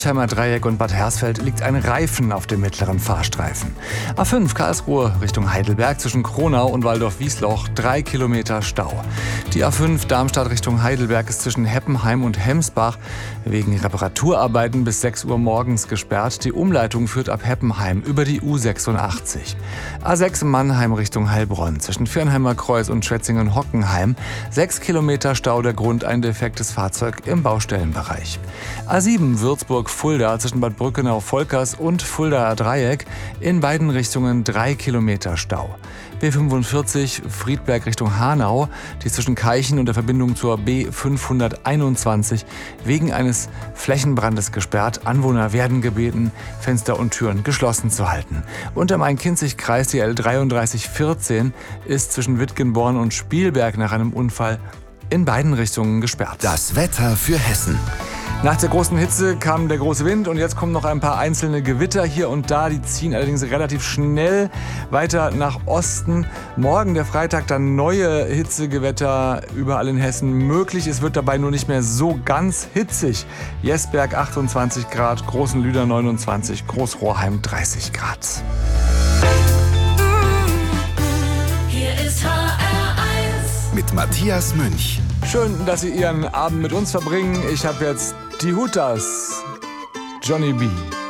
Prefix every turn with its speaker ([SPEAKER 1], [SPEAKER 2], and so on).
[SPEAKER 1] Horsheimer Dreieck und Bad Hersfeld liegt ein Reifen auf dem mittleren Fahrstreifen. A5 Karlsruhe Richtung Heidelberg zwischen Kronau und Waldorf-Wiesloch 3 Kilometer Stau. Die A5 Darmstadt Richtung Heidelberg ist zwischen Heppenheim und Hemsbach wegen Reparaturarbeiten bis 6 Uhr morgens gesperrt. Die Umleitung führt ab Heppenheim über die U86. A6 Mannheim Richtung Heilbronn zwischen Viernheimer Kreuz und Schwetzingen-Hockenheim 6 Kilometer Stau, der Grund ein defektes Fahrzeug im Baustellenbereich. A7 Würzburg-Fulda zwischen Bad Brückenau-Volkers und Fuldaer Dreieck in beiden Richtungen 3 Kilometer Stau. B45 Friedberg Richtung Hanau, die zwischen Keichen und der Verbindung zur B521 wegen eines Flächenbrandes gesperrt. Anwohner werden gebeten, Fenster und Türen geschlossen zu halten. Und am Main-Kinzig-Kreis die L3314 ist zwischen Wittgenborn und Spielberg nach einem Unfall in beiden Richtungen gesperrt.
[SPEAKER 2] Das Wetter für Hessen.
[SPEAKER 1] Nach der großen Hitze kam der große Wind und jetzt kommen noch ein paar einzelne Gewitter hier und da. Die ziehen allerdings relativ schnell weiter nach Osten. Morgen, der Freitag, dann neue Hitzegewitter überall in Hessen möglich. Es wird dabei nur nicht mehr so ganz hitzig. Jesberg 28 Grad, Großenlüder 29, Großrohrheim 30 Grad.
[SPEAKER 3] Hier ist HR1
[SPEAKER 2] Mit Matthias Münch.
[SPEAKER 1] Schön, dass Sie Ihren Abend mit uns verbringen. Ich habe jetzt die Hutas, Johnny B.